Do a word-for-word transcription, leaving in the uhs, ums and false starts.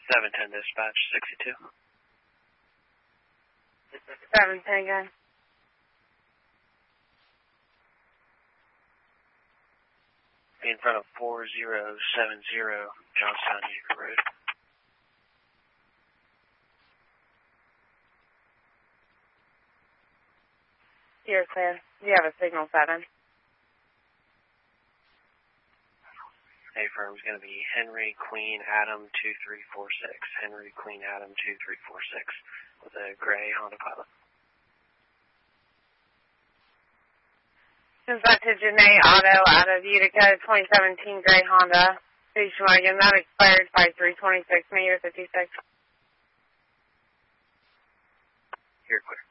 seven ten dispatch, sixty-two. seven ten again. Be in front of four zero seven zero Johnstown Yeager Road. You're clear. You have a signal seven. A firm's going to be Henry Queen Adam two three four six. Henry Queen Adam two three four six with a gray Honda Pilot. Since back to Janae Auto out of Utica, twenty seventeen gray Honda. Station wagon, that expired five three twenty-six, meter fifty-six. You're clear.